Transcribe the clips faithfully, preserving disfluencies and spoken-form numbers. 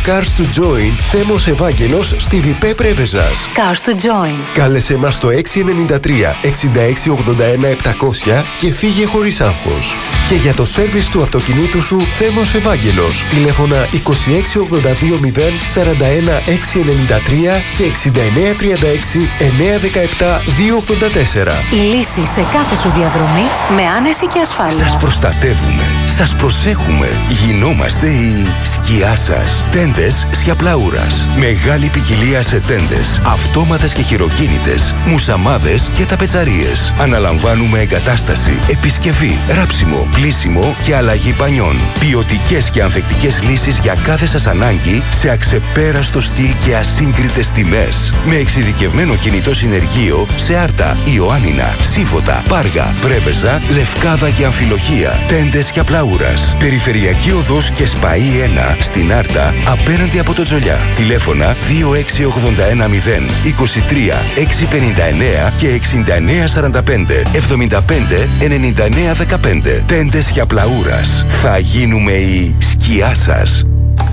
Cars to Join Θέμος Ευάγγελος στη Βιπέ Πρέβεζας. Cars to Join. Κάλεσέ μας στο έξι εννιά τρία εξήντα έξι ογδόντα ένα επτακόσια και φύγε χωρίς άγχος. Και για το σέρβις του αυτοκινήτου σου, Θέμος Ευάγγελος. Τηλέφωνα είκοσι έξι ογδόντα δύο μηδέν σαράντα ένα έξι ενενήντα τρία και εξήντα εννέα τριάντα έξι εννέα δεκαεπτά δύο ογδόντα τέσσερα. Η λύση σε κάθε σου διαδρομή με άνεση και ασφάλεια. Σας προστατεύουμε. Σας προσέχουμε. Γινόμαστε η σκιά σας. Τέντες Σιαπλαούρας. Μεγάλη ποικιλία σε τέντες, αυτόματες και χειροκίνητες, μουσαμάδες και ταπετσαρίες. Αναλαμβάνουμε εγκατάσταση, επισκευή, ράψιμο, πλύσιμο και αλλαγή πανιών. Ποιοτικές και ανθεκτικές λύσεις για κάθε σας ανάγκη σε αξεπέραστο στυλ και ασύγκριτες τιμές. Με εξειδικευμένο κινητό συνεργείο σε Άρτα, Ιωάννινα, Σύφωτα, Πάργα, Πρέβεζα, Λευκάδα και Αμφιλοχία. Τέντες Σιαπλαούρας. Περιφερειακή οδός και Σπαΐ ένα στην Άρτα απέναντι από το Τζολιά. Τηλέφωνα δύο έξι ογδόντα ένα μηδέν είκοσι τρία έξι πενήντα εννέα και εξήντα εννέα σαράντα πέντε εβδομήντα πέντε ενενήντα εννέα δεκαπέντε. Τέντες Σιαπλαούρας. Θα γίνουμε η σκιά σας.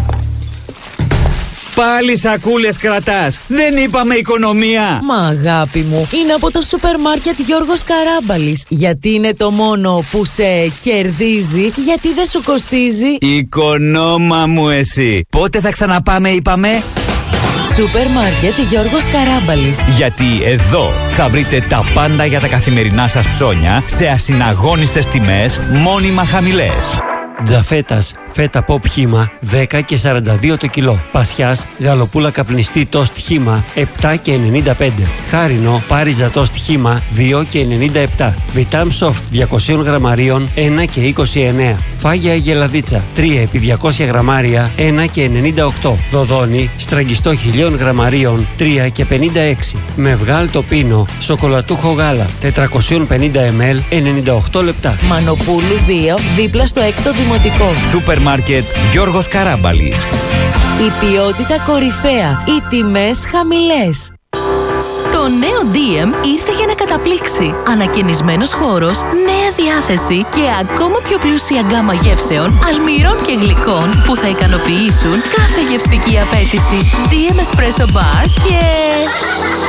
Πάλι σακούλες κρατάς. Δεν είπαμε οικονομία. Μα αγάπη μου, είναι από το σούπερ μάρκετ Γιώργος Καράμπαλης. Γιατί είναι το μόνο που σε κερδίζει, γιατί δεν σου κοστίζει. Οικονόμα μου εσύ. Πότε θα ξαναπάμε είπαμε? Σούπερ μάρκετ Γιώργος Καράμπαλης. Γιατί εδώ θα βρείτε τα πάντα για τα καθημερινά σας ψώνια σε ασυναγώνιστες τιμές, μόνιμα χαμηλές. Τζαφέτας, φέτα pop χύμα δέκα και σαράντα δύο το κιλό. Πασιάς, γαλοπούλα καπνιστή τόστ χύμα επτά και ενενήντα πέντε. Χάρινο, πάριζα τόστ χύμα δύο και ενενήντα επτά. Βιτάμ Soft διακόσια γραμμαρίων ένα και είκοσι εννέα. Φάγια γελαδίτσα τρία επί διακόσια γραμμάρια ένα και ενενήντα οκτώ. Δοδόνι, στραγγιστό χιλίων γραμμαρίων τρία και πενήντα έξι. Μευγάλ τοπίνο, σοκολατούχο γάλα τετρακόσια πενήντα μιλιλίτρα ενενήντα οκτώ λεπτά. Μανοπούλου δύο, δίπλα στο έκτο δημοτικό. Σούπερ μάρκετ Γιώργος Καράμπαλης. Η ποιότητα κορυφαία, οι τιμές χαμηλές. Το νέο ντι εμ ήρθε για να καταπλήξει. Ανακαινισμένος χώρος, νέα διάθεση και ακόμα πιο πλούσια γκάμα γεύσεων, αλμυρών και γλυκών που θα ικανοποιήσουν κάθε γευστική απέτηση. ντι εμ Espresso Bar και...